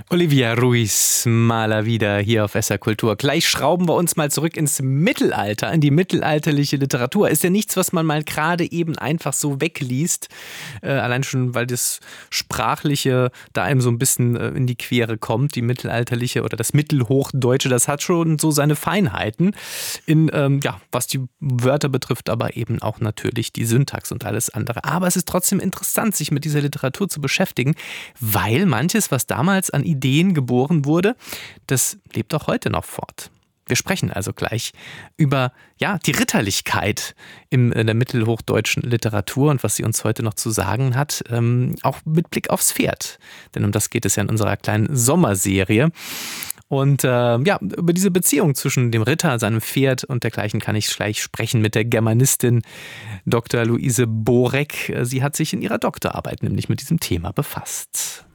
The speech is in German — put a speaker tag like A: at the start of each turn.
A: Olivia Ruiz, Maler wieder hier auf SR Kultur. Gleich schrauben wir uns mal zurück ins Mittelalter, in die mittelalterliche Literatur. Ist ja nichts, was man mal gerade eben einfach so wegliest. Allein schon, weil das Sprachliche da einem so ein bisschen in die Quere kommt. Die mittelalterliche oder das Mittelhochdeutsche, das hat schon so seine Feinheiten. Was die Wörter betrifft, aber eben auch natürlich die Syntax und alles andere. Aber es ist trotzdem interessant, sich mit dieser Literatur zu beschäftigen, weil manches, was damals an Ideen geboren wurde, das lebt auch heute noch fort. Wir sprechen also gleich über die Ritterlichkeit in der mittelhochdeutschen Literatur und was sie uns heute noch zu sagen hat, auch mit Blick aufs Pferd. Denn um das geht es ja in unserer kleinen Sommerserie. Und über diese Beziehung zwischen dem Ritter, seinem Pferd und dergleichen kann ich gleich sprechen mit der Germanistin Dr. Luise Borek. Sie hat sich in ihrer Doktorarbeit nämlich mit diesem Thema befasst.